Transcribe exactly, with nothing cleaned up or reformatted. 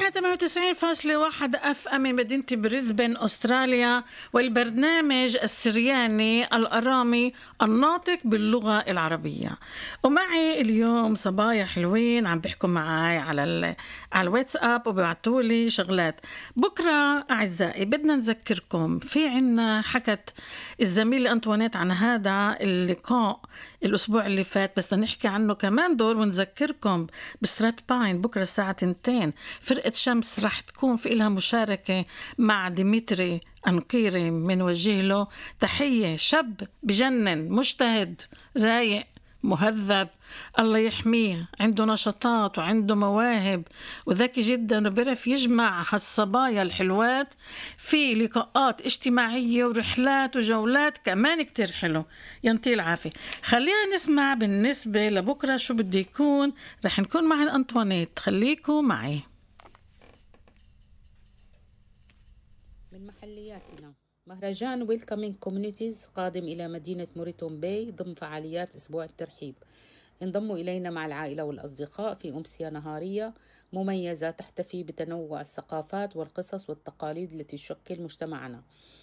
نحن ثمانية وتسعين فاصلة واحد اف ام من مدينة بريسبن استراليا، والبرنامج السرياني الارامي الناطق باللغة العربية. ومعي اليوم صبايا حلوين عم بيحكوا معي على ال... على الواتساب وبيبعتوا لي شغلات. بكرة اعزائي بدنا نذكركم في عنا حكت الزميلة أنطوانيت عن هذا اللقاء الأسبوع اللي فات، بس نحكي عنه كمان دور ونذكركم بسترات باين بكرة الساعة تنتين فرقة شمس رح تكون في إلها مشاركة مع ديمتري أنقيري، منوجه له تحية. شاب بجنن، مجتهد، رايق، مهذب، الله يحميه، عنده نشاطات وعنده مواهب وذكي جدا وبيعرف يجمع هالصبايا الحلوات في لقاءات اجتماعية ورحلات وجولات كمان كتير حلو. ينطي العافية. خلينا نسمع بالنسبة لبكرة شو بده يكون. رح نكون مع أنطوانيت، خليكم معي. من محلياتنا، مهرجان ويلكمينج كوميونيتيز قادم إلى مدينة موريتون باي ضمن فعاليات أسبوع الترحيب. انضموا إلينا مع العائلة والأصدقاء في أمسية نهارية مميزة تحتفي بتنوع الثقافات والقصص والتقاليد التي تشكل مجتمعنا.